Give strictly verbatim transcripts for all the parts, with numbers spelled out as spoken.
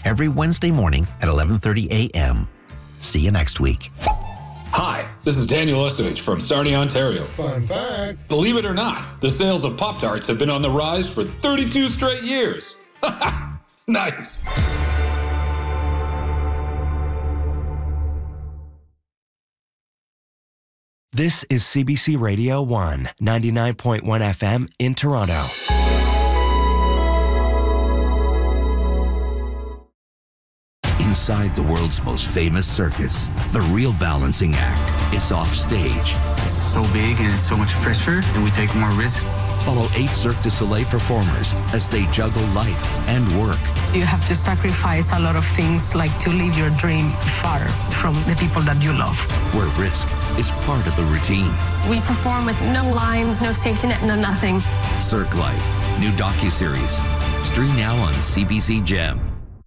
every Wednesday morning at eleven thirty a.m. See you next week. Hi, this is Daniel Ostovich from Sarnia, Ontario. Fun fact. Believe it or not, the sales of Pop-Tarts have been on the rise for thirty-two straight years. Nice. This is C B C Radio one, ninety-nine point one F M in Toronto. Inside the world's most famous circus, the real balancing act is off stage. It's so big and it's so much pressure, and we take more risk. Follow eight Cirque du Soleil performers as they juggle life and work. You have to sacrifice a lot of things, like to live your dream far from the people that you love. Where risk is part of the routine. We perform with no lines, no safety net, no nothing. Cirque Life, new docuseries. Stream now on C B C Gem.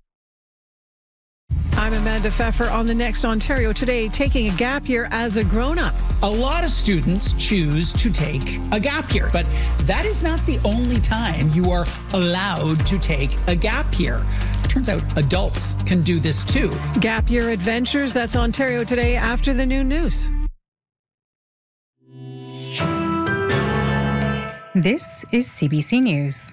I'm Amanda Pfeffer on the Next Ontario Today, taking a gap year as a grown-up. A lot of students choose to take a gap year, but that is not the only time you are allowed to take a gap year. Turns out adults can do this too. Gap year adventures, that's Ontario Today after the noon news. This is C B C News.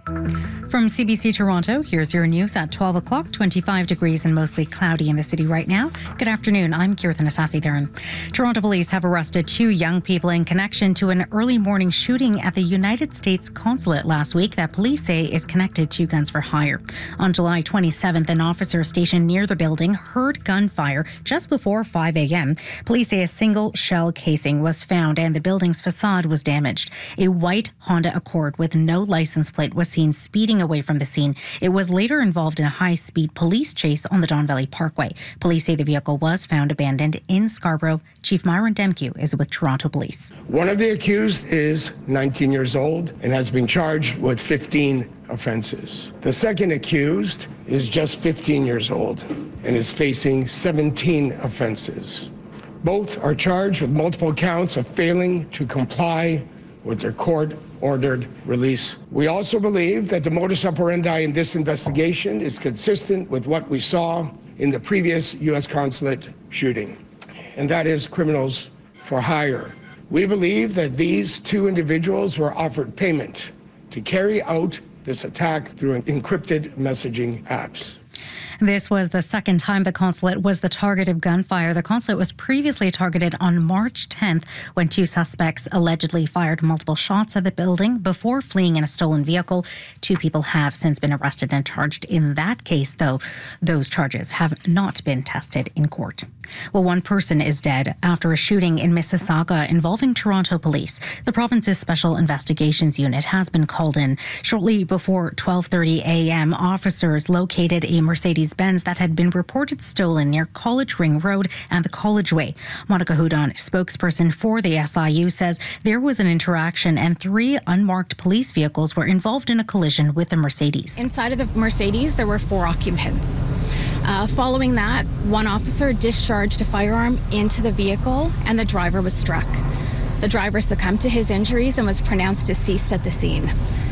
From C B C Toronto, here's your news at twelve o'clock, twenty-five degrees and mostly cloudy in the city right now. Good afternoon, I'm Kirtan Asasi-Theron. Toronto police have arrested two young people in connection to an early morning shooting at the United States consulate last week that police say is connected to Guns for Hire. On July twenty-seventh, an officer stationed near the building heard gunfire just before five a.m. Police say a single shell casing was found and the building's facade was damaged. A white Honda Accord with no license plate was seen speeding away from the scene. It was later involved in a high-speed police chase on the Don Valley Parkway. Police say the vehicle was found abandoned in Scarborough. Chief Myron Demkew is with Toronto Police. One of the accused is nineteen years old and has been charged with fifteen offenses. The second accused is just fifteen years old and is facing seventeen offenses. Both are charged with multiple counts of failing to comply with their court-ordered release. We also believe that the modus operandi in this investigation is consistent with what we saw in the previous U S consulate shooting, and that is criminals for hire. We believe that these two individuals were offered payment to carry out this attack through encrypted messaging apps. This was the second time the consulate was the target of gunfire. The consulate was previously targeted on March tenth when two suspects allegedly fired multiple shots at the building before fleeing in a stolen vehicle. Two people have since been arrested and charged in that case, though those charges have not been tested in court. Well, one person is dead after a shooting in Mississauga involving Toronto police. The province's Special Investigations Unit has been called in. Shortly before twelve thirty a.m., officers located a Mercedes-Benz that had been reported stolen near College Ring Road and the College Way. Monica Houdon, spokesperson for the S I U, says there was an interaction and three unmarked police vehicles were involved in a collision with the Mercedes. Inside of the Mercedes, there were four occupants. Uh, following that, one officer discharged a firearm into the vehicle and the driver was struck. The driver succumbed to his injuries and was pronounced deceased at the scene.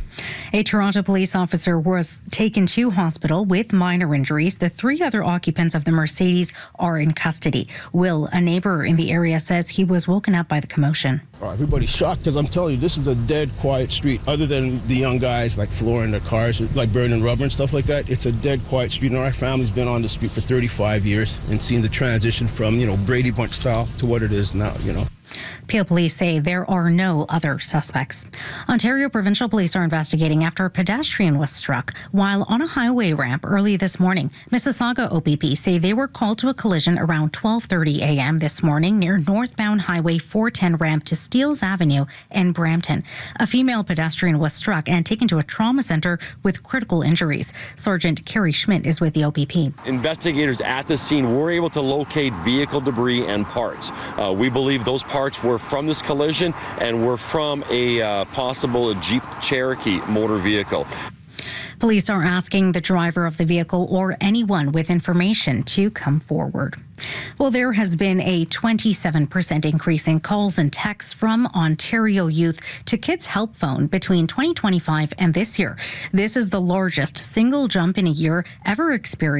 A Toronto police officer was taken to hospital with minor injuries. The three other occupants of the Mercedes are in custody. Will, a neighbor in the area, says he was woken up by the commotion. Oh, everybody's shocked because I'm telling you, this is a dead, quiet street. Other than the young guys like flooring their cars, like burning rubber and stuff like that, it's a dead, quiet street. And our family's been on the street for thirty-five years and seen the transition from, you know, Brady Bunch style to what it is now, you know. Peel police say there are no other suspects. Ontario Provincial Police are investigating after a pedestrian was struck while on a highway ramp early this morning. Mississauga O P P say they were called to a collision around twelve thirty a.m. this morning near northbound Highway four ten ramp to Steeles Avenue in Brampton. A female pedestrian was struck and taken to a trauma centre with critical injuries. Sergeant Kerry Schmidt is with the O P P. Investigators at the scene were able to locate vehicle debris and parts. Uh, we believe those parts were from this collision and were from a uh, possible Jeep Cherokee motor vehicle. Police are asking the driver of the vehicle or anyone with information to come forward. Well, there has been a twenty-seven percent increase in calls and texts from Ontario youth to Kids Help Phone between twenty twenty-five and this year. This is the largest single jump in a year ever experienced.